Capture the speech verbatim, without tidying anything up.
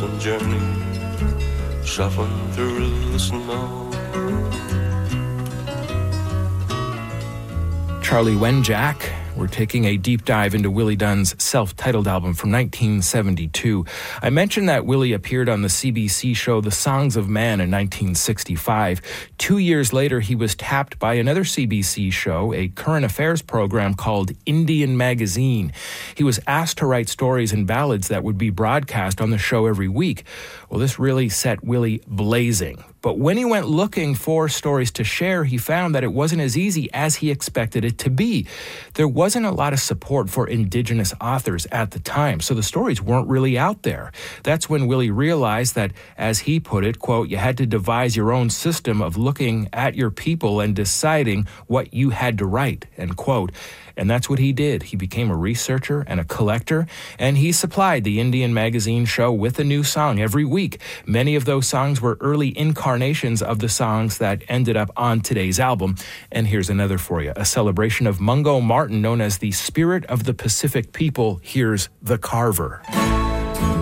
lonesome journey, shuffling through the snow. Charlie Wenjack. We're taking a deep dive into Willie Dunn's self-titled album from nineteen seventy-two. I mentioned that Willie appeared on the C B C show The Songs of Man in nineteen sixty-five. Two years later, he was tapped by another C B C show, a current affairs program called Indian Magazine. He was asked to write stories and ballads that would be broadcast on the show every week. Well, this really set Willie blazing. But when he went looking for stories to share, he found that it wasn't as easy as he expected it to be. There wasn't a lot of support for Indigenous authors at the time, so the stories weren't really out there. That's when Willie realized that, as he put it, quote, you had to devise your own system of looking at your people and deciding what you had to write, end quote. And that's what he did. He became a researcher and a collector, and he supplied the Indian Magazine show with a new song every week. Many of those songs were early incarnations of the songs that ended up on today's album. And here's another for you, a celebration of Mungo Martin known as the Spirit of the Pacific People. Here's The Carver.